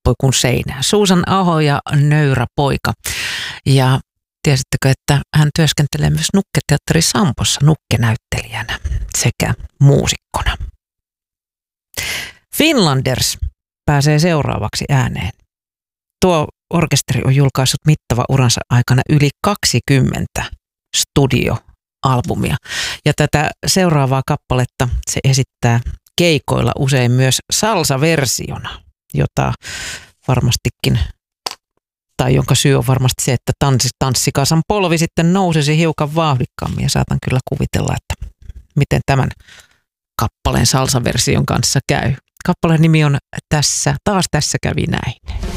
tappoi kuin seinää. Susan Aho ja Nöyrä poika. Ja tiesittekö, että hän työskentelee myös Nukketeatteri Sampossa nukkenäyttelijänä sekä muusikkona. Finlanders pääsee seuraavaksi ääneen. Tuo orkesteri on julkaissut mittava uransa aikana yli 20 studioalbumia. Ja tätä seuraavaa kappaletta se esittää keikoilla usein myös salsa-versiona, jota varmastikin, tai jonka syy on varmasti se, että tanssikasan polvi sitten nousisi hiukan vauhdikkaammin. Ja saatan kyllä kuvitella, että miten tämän kappaleen salsa-version kanssa käy. Kappaleen nimi on Tässä kävi näin.